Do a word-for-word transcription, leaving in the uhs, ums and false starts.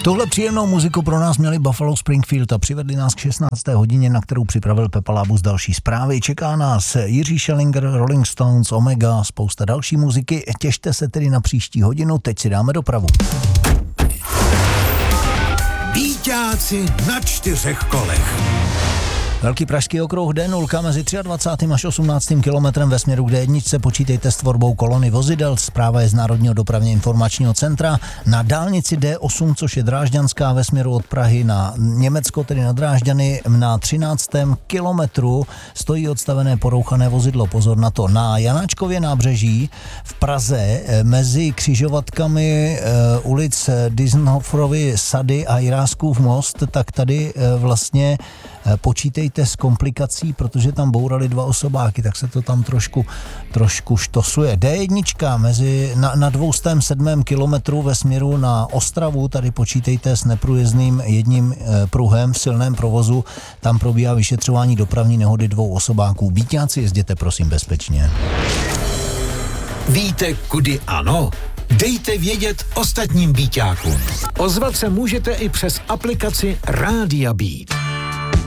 Tuhle příjemnou muziku pro nás měli Buffalo Springfield a přivedli nás k šestnácté hodině, na kterou připravil Pepa Lábus další zprávy. Čeká nás Jiří Schellinger, Rolling Stones, Omega, spousta další muziky. Těšte se tedy na příští hodinu, teď si dáme dopravu. Víťáci na čtyřech kolech. Velký pražský okruh D nula mezi dvacátým třetím až osmnáctým kilometrem ve směru k D jedna. Počítejte s tvorbou kolony vozidel. Zpráva je z Národního dopravně informačního centra. Na dálnici D osm, což je Drážďanská ve směru od Prahy na Německo, tedy na Drážďany, na třináctém kilometru stojí odstavené porouchané vozidlo. Pozor na to. Na Janáčkově nábřeží v Praze mezi křižovatkami uh, ulic Disenhoferovy sady a Jiráskův most, tak tady uh, vlastně uh, počítejte s komplikací, protože tam bourali dva osobáky, tak se to tam trošku, trošku štosuje. D jedna mezi, na, na dvěstě sedm kilometrů ve směru na Ostravu, tady počítejte s neprůjezdným jedním e, pruhem v silném provozu, tam probíhá vyšetřování dopravní nehody dvou osobáků. Víťáci, jezděte prosím bezpečně. Víte, kudy ano? Dejte vědět ostatním víťákům. Ozvat se můžete i přes aplikaci Rádia Beat.